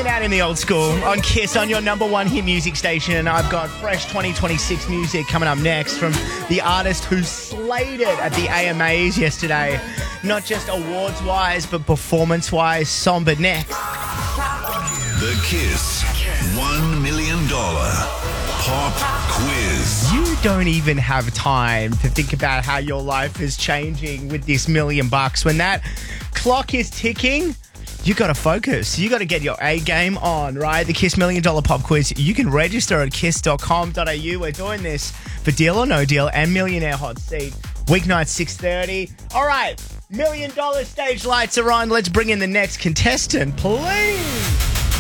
Hanging out in the old school on KISS on your number one hit music station. I've got fresh 2026 music coming up next from the artist who slayed it at the AMAs yesterday. Not just awards-wise, but performance-wise. Somber next. The KISS $1 million pop quiz. You don't even have time to think about how your life is changing with this $1 million. When that clock is ticking, you got to focus. You got to get your A game on, right? The KISS $1 million pop quiz. You can register at kiss.com.au. We're doing this for Deal or No Deal and Millionaire Hot Seat. Weeknight 6:30. All right, $1 million stage lights are on. Let's bring in the next contestant, please.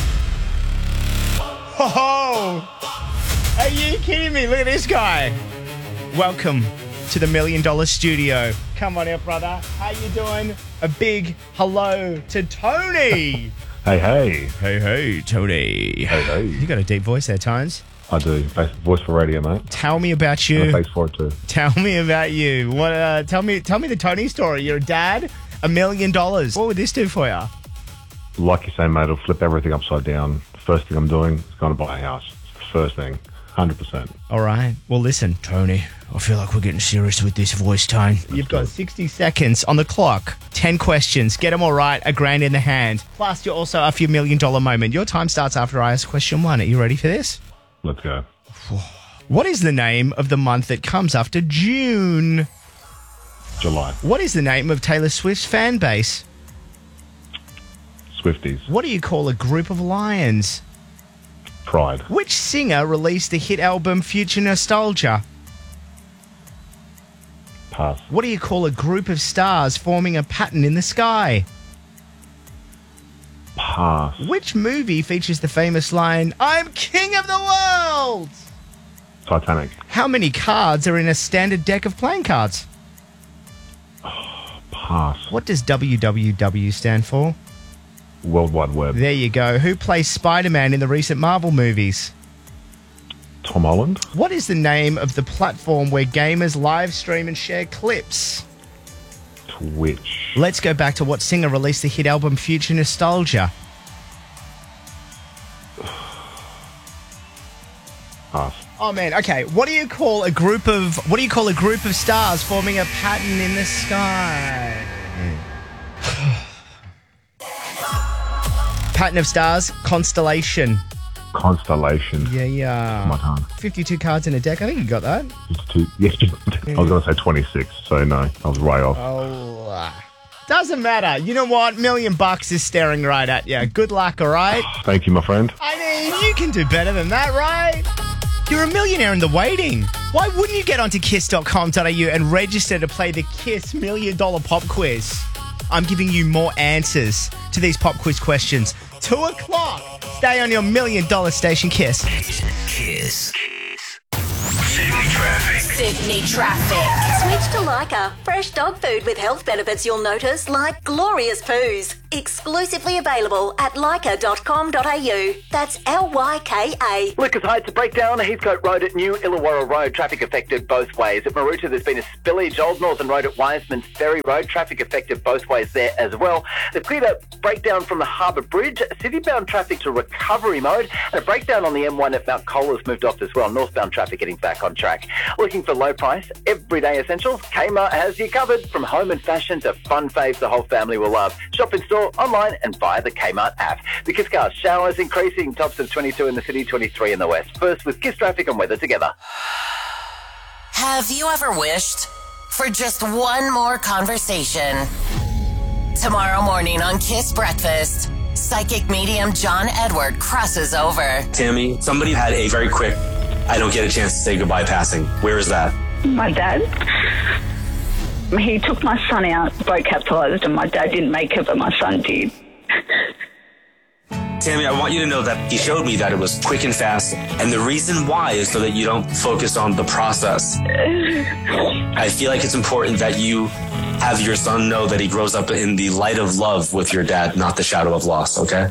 Oh, are you kidding me? Look at this guy. Welcome to the $1 million studio. Come on out, brother. How you doing? A big hello to Tony. Hey, Tony. Hey. You got a deep voice there, Tones. I do. Voice for radio, mate. Tell me about you. And a face for it too. Tell me about you. What? Tell me the Tony story. You're a dad. $1 million. What would this do for you? Like you say, mate, it'll flip everything upside down. First thing I'm doing is going to buy a house. First thing. 100%. All right. Well, listen, Tony, I feel like we're getting serious with this voice tone. You've got 60 seconds on the clock. 10 questions. Get them all right. $1,000 in the hand. Plus, you're also up for your $1 million moment. Your time starts after I ask question 1. Are you ready for this? Let's go. What is the name of the month that comes after June? July. What is the name of Taylor Swift's fan base? Swifties. What do you call a group of lions? Pride. Which singer released the hit album Future Nostalgia? Pass. What do you call a group of stars forming a pattern in the sky? Pass. Which movie features the famous line, "I'm king of the world"? Titanic. How many cards are in a standard deck of playing cards? Pass. What does WWW stand for? World Wide Web. There you go. Who plays Spider-Man in the recent Marvel movies? Tom Holland. What is the name of the platform where gamers live stream and share clips? Twitch. Let's go back to what singer released the hit album Future Nostalgia. Pass. Oh man, okay. What do you call a group of stars forming a pattern in the sky? Pattern of stars, constellation. Constellation. Yeah. My tongue. 52 cards in a deck. I think you got that. Yes, I was going to say 26, so no, I was way off. Oh, doesn't matter. You know what? $1 million is staring right at you. Good luck, all right? Thank you, my friend. I mean, you can do better than that, right? You're a millionaire in the waiting. Why wouldn't you get onto kiss.com.au and register to play the KISS $1 million pop quiz? I'm giving you more answers to these pop quiz questions. 2 o'clock. Stay on your $1 million station, KISS. KISS. Sydney traffic. Sydney traffic. Switch to Lyca. Fresh dog food with health benefits you'll notice, like glorious poos. Exclusively available at lyca.com.au. That's Lyka. Lucas Heights, a breakdown. Heathcote Road at New Illawarra Road. Traffic affected both ways. At Maruta, there's been a spillage. Old Northern Road at Wiseman's Ferry Road. Traffic affected both ways there as well. They've cleared a breakdown from the Harbour Bridge. City-bound traffic to recovery mode. And a breakdown on the M1 at Mount Cole has moved off as well. Northbound traffic getting back on track. Looking for low price, everyday essentials? Kmart has you covered. From home and fashion to fun faves the whole family will love. Shop in store, online and via the Kmart app. The KISS car showers increasing, tops of 22 in the city, 23 in the west. First with KISS traffic and weather together. Have you ever wished for just one more conversation? Tomorrow morning on KISS Breakfast, psychic medium John Edward crosses over. Tammy, somebody had a very quick, I don't get a chance to say goodbye passing. Where is that? My dad. He took my son out, boat capsized, and my dad didn't make it, but my son did. Tammy, I want you to know that he showed me that it was quick and fast, and the reason why is so that you don't focus on the process. I feel like it's important that you have your son know that he grows up in the light of love with your dad, not the shadow of loss, okay?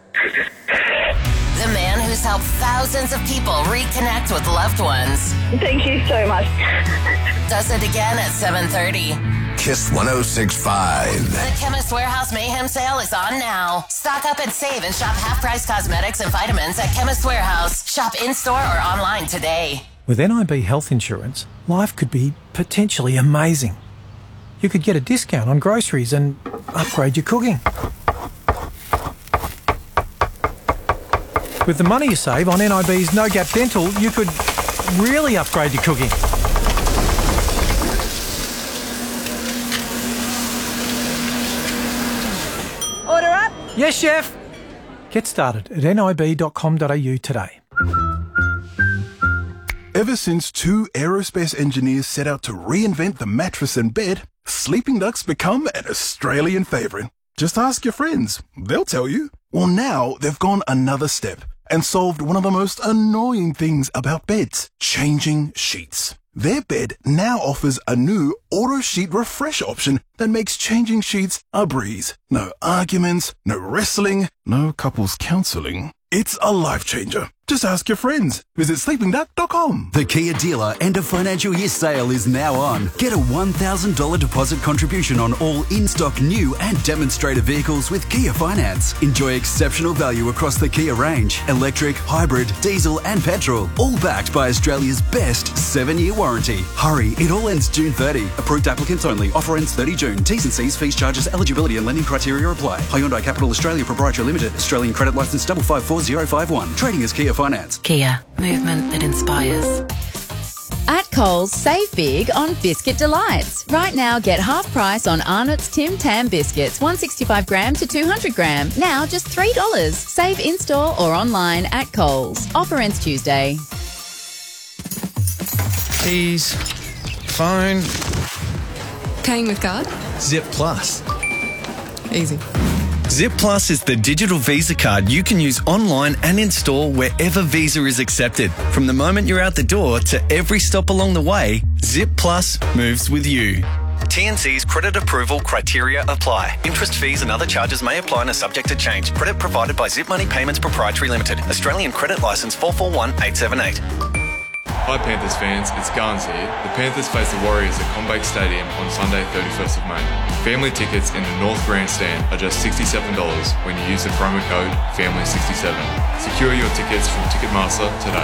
The man who's helped thousands of people reconnect with loved ones. Thank you so much. Does it again at 7:30. Kiss 106.5. The Chemist Warehouse Mayhem Sale is on now. Stock up and save and shop half-price cosmetics and vitamins at Chemist Warehouse. Shop in-store or online today. With NIB health insurance, life could be potentially amazing. You could get a discount on groceries and upgrade your cooking. With the money you save on NIB's No Gap Dental, you could really upgrade your cooking. Order up? Yes, chef. Get started at nib.com.au today. Ever since two aerospace engineers set out to reinvent the mattress and bed, Sleeping Duck's become an Australian favourite. Just ask your friends. They'll tell you. Well, now they've gone another step and solved one of the most annoying things about beds, changing sheets. Their bed now offers a new auto sheet refresh option that makes changing sheets a breeze. No arguments, no wrestling, no couples counselling. It's a life changer. Just ask your friends. Visit sleepingduck.com. The Kia dealer end of financial year sale is now on. Get a $1,000 deposit contribution on all in-stock new and demonstrator vehicles with Kia Finance. Enjoy exceptional value across the Kia range. Electric, hybrid, diesel and petrol. All backed by Australia's best 7-year warranty. Hurry, it all ends June 30. Approved applicants only. Offer ends 30 June. T's and C's, fees, charges, eligibility and lending criteria apply. Hyundai Capital Australia Proprietary Limited. Australian credit licence 554051. Trading as Kia Finance. Kia, movement that inspires. At Coles, save big on Biscuit Delights. Right now, get half price on Arnott's Tim Tam biscuits, 165 gram to 200 gram. Now just $3. Save in-store or online at Coles. Offer ends Tuesday. Keys, phone. Paying with card? Zip Plus. Easy. Zip Plus is the digital Visa card you can use online and in-store wherever Visa is accepted. From the moment you're out the door to every stop along the way, Zip Plus moves with you. TNC's credit approval criteria apply. Interest, fees and other charges may apply and are subject to change. Credit provided by Zip Money Payments Proprietary Limited. Australian Credit Licence 441878. Hi Panthers fans, it's Garns here. The Panthers face the Warriors at CommBank Stadium on Sunday 31st of May. Family tickets in the North Grandstand are just $67 when you use the promo code FAMILY67. Secure your tickets from Ticketmaster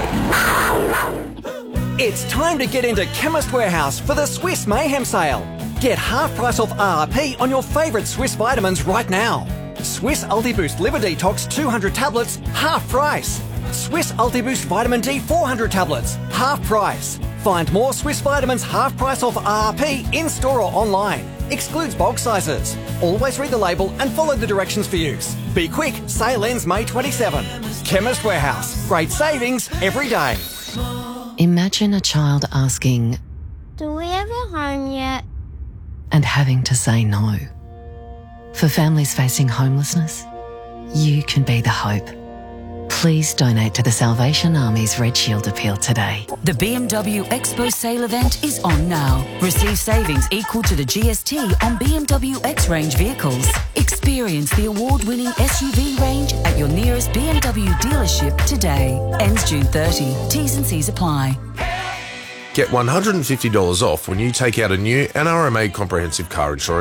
today. It's time to get into Chemist Warehouse for the Swiss Mayhem Sale. Get half price off RRP on your favourite Swiss vitamins right now. Swiss Ultiboost Liver Detox 200 tablets, half price. Swiss Ultiboost Vitamin D 400 tablets, half price. Find more Swiss vitamins half price off RRP in-store or online. Excludes bulk sizes. Always read the label and follow the directions for use. Be quick, sale ends May 27. Chemist Warehouse. Great savings every day. Imagine a child asking, "Do we have a home yet?" and having to say no. For families facing homelessness, you can be the hope. Please donate to the Salvation Army's Red Shield appeal today. The BMW Expo sale event is on now. Receive savings equal to the GST on BMW X range vehicles. Experience the award-winning SUV range at your nearest BMW dealership today. Ends June 30. T's and C's apply. Get $150 off when you take out a new NRMA comprehensive car insurance